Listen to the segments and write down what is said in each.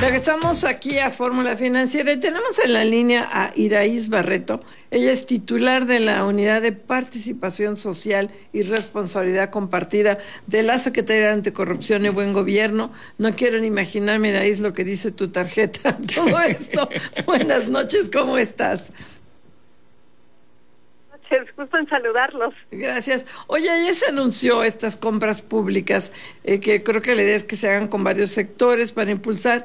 Regresamos aquí a Fórmula Financiera y tenemos en la línea a Iraíz Barreto. Ella es titular de la Unidad de Participación Social y Responsabilidad Compartida de la Secretaría de Anticorrupción y Buen Gobierno. No quiero ni imaginarme, Iraíz, lo que dice tu tarjeta. Todo esto. Buenas noches, ¿cómo estás? Gusto en saludarlos. Gracias. Oye, ayer se anunció estas compras públicas, que creo que la idea es que se hagan con varios sectores para impulsar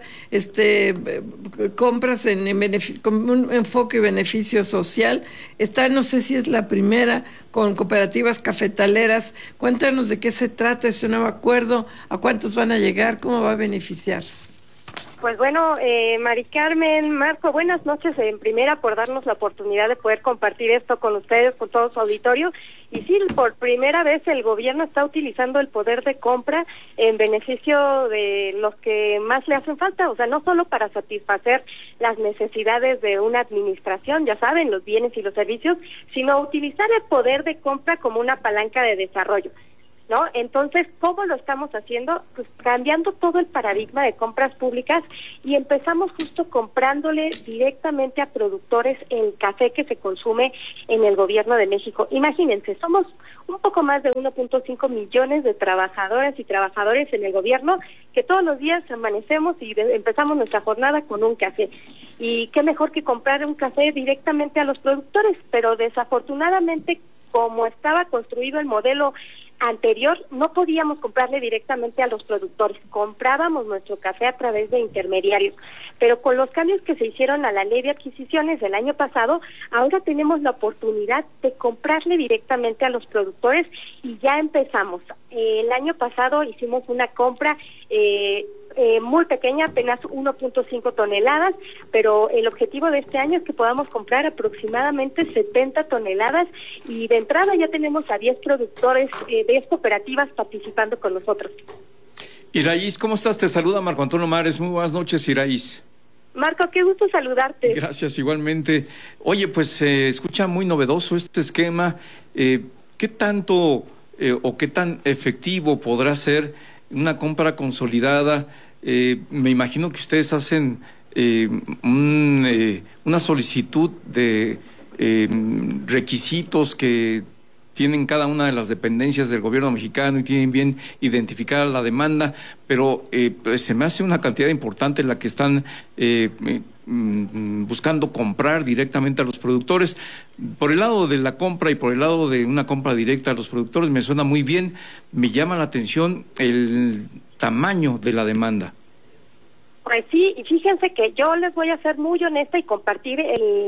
compras con un enfoque y beneficio social. No sé si es la primera, con cooperativas cafetaleras. Cuéntanos de qué se trata este nuevo acuerdo, a cuántos van a llegar, cómo va a beneficiar. Pues bueno, Mari Carmen, Marco, buenas noches en primera por darnos la oportunidad de poder compartir esto con ustedes, con todo su auditorio. Y sí, por primera vez el gobierno está utilizando el poder de compra en beneficio de los que más le hacen falta, o sea, no solo para satisfacer las necesidades de una administración, ya saben, los bienes y los servicios, sino utilizar el poder de compra como una palanca de desarrollo, ¿no? Entonces, ¿cómo lo estamos haciendo? Pues cambiando todo el paradigma de compras públicas y empezamos justo comprándole directamente a productores el café que se consume en el gobierno de México. Imagínense, somos un poco más de 1.5 millones de trabajadoras y trabajadores en el gobierno que todos los días amanecemos y empezamos nuestra jornada con un café. Y qué mejor que comprar un café directamente a los productores, pero desafortunadamente, como estaba construido el modelo anterior, no podíamos comprarle directamente a los productores, comprábamos nuestro café a través de intermediarios, pero con los cambios que se hicieron a la ley de adquisiciones del año pasado, ahora tenemos la oportunidad de comprarle directamente a los productores y ya empezamos. El año pasado hicimos una compra muy pequeña, apenas 1.5 toneladas, pero el objetivo de este año es que podamos comprar aproximadamente 70 toneladas y de entrada ya tenemos a 10 productores, 10 cooperativas participando con nosotros. Iraíz, ¿cómo estás? Te saluda Marco Antonio Mares. Muy buenas noches, Iraíz. Marco, qué gusto saludarte. Gracias, igualmente. Oye, pues se escucha muy novedoso este esquema. ¿Qué tanto o qué tan efectivo podrá ser una compra consolidada? Me imagino que ustedes hacen una solicitud de requisitos que tienen cada una de las dependencias del gobierno mexicano y tienen bien identificada la demanda, pero pues se me hace una cantidad importante la que están buscando comprar directamente a los productores. Por el lado de la compra y por el lado de una compra directa a los productores me suena muy bien. Me llama la atención el tamaño de la demanda. Pues sí, y fíjense que yo les voy a ser muy honesta y compartir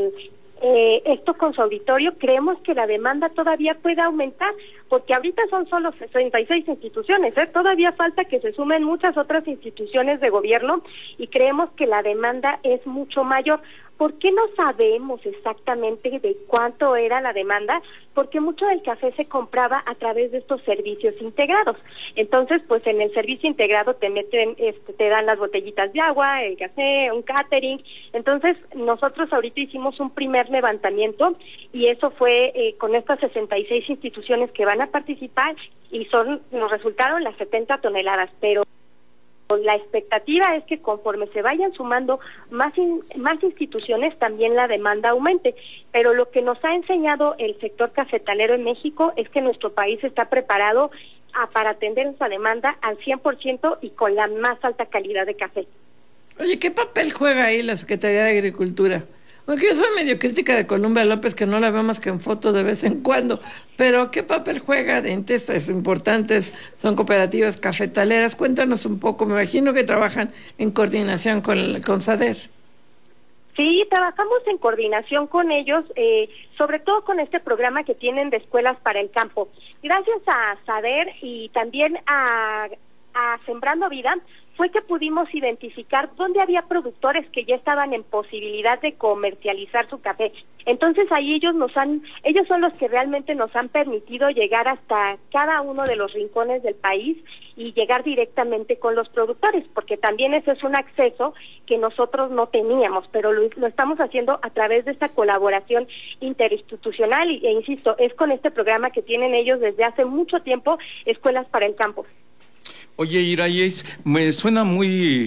esto con su auditorio. Creemos que la demanda todavía puede aumentar, porque ahorita son solo 66 instituciones, todavía falta que se sumen muchas otras instituciones de gobierno y creemos que la demanda es mucho mayor. ¿Por qué no sabemos exactamente de cuánto era la demanda? Porque mucho del café se compraba a través de estos servicios integrados. Entonces, pues en el servicio integrado te meten, te dan las botellitas de agua, el café, un catering. Entonces, nosotros ahorita hicimos un primer levantamiento y eso fue con estas 66 instituciones que van a participar y nos resultaron las 70 toneladas, pero la expectativa es que conforme se vayan sumando más instituciones, también la demanda aumente. Pero lo que nos ha enseñado el sector cafetalero en México es que nuestro país está preparado para atender esa demanda al 100% y con la más alta calidad de café. Oye, ¿qué papel juega ahí la Secretaría de Agricultura? Porque yo soy medio crítica de Columba López, que no la veo más que en fotos de vez en cuando, pero ¿qué papel juega de estas importantes? Son cooperativas cafetaleras. Cuéntanos un poco, me imagino que trabajan en coordinación con SADER. Sí, trabajamos en coordinación con ellos, sobre todo con este programa que tienen de escuelas para el campo. Gracias a SADER y también a Sembrando Vida, fue que pudimos identificar dónde había productores que ya estaban en posibilidad de comercializar su café. Entonces ahí ellos son los que realmente nos han permitido llegar hasta cada uno de los rincones del país y llegar directamente con los productores, porque también ese es un acceso que nosotros no teníamos, pero lo estamos haciendo a través de esta colaboración interinstitucional e insisto, es con este programa que tienen ellos desde hace mucho tiempo, Escuelas para el Campo. Oye, Iraíz, me suena muy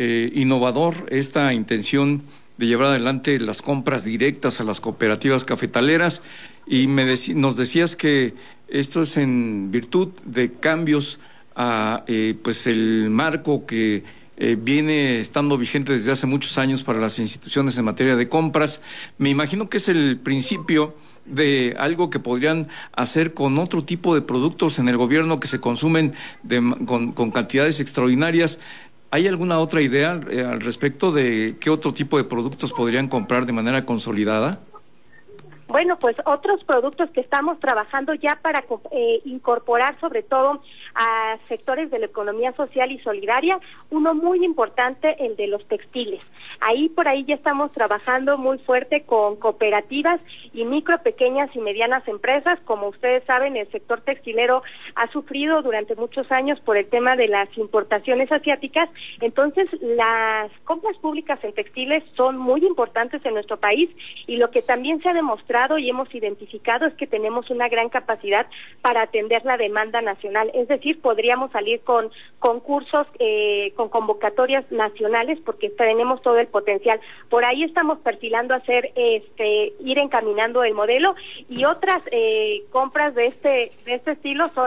innovador esta intención de llevar adelante las compras directas a las cooperativas cafetaleras, y nos decías que esto es en virtud de cambios a pues el marco que viene estando vigente desde hace muchos años para las instituciones en materia de compras. Me imagino que es el principio de algo que podrían hacer con otro tipo de productos en el gobierno que se consumen con cantidades extraordinarias. ¿Hay alguna otra idea al respecto de qué otro tipo de productos podrían comprar de manera consolidada? Bueno, pues otros productos que estamos trabajando ya para incorporar sobre todo a sectores de la economía social y solidaria, uno muy importante, el de los textiles. Por ahí ya estamos trabajando muy fuerte con cooperativas y micro, pequeñas y medianas empresas. Como ustedes saben, el sector textilero ha sufrido durante muchos años por el tema de las importaciones asiáticas. Entonces, las compras públicas en textiles son muy importantes en nuestro país, y lo que también se ha demostrado y hemos identificado es que tenemos una gran capacidad para atender la demanda nacional. Es decir, podríamos salir con concursos, con convocatorias nacionales, porque tenemos todo el potencial. Por ahí estamos perfilando hacer, ir encaminando el modelo, y otras compras de este estilo son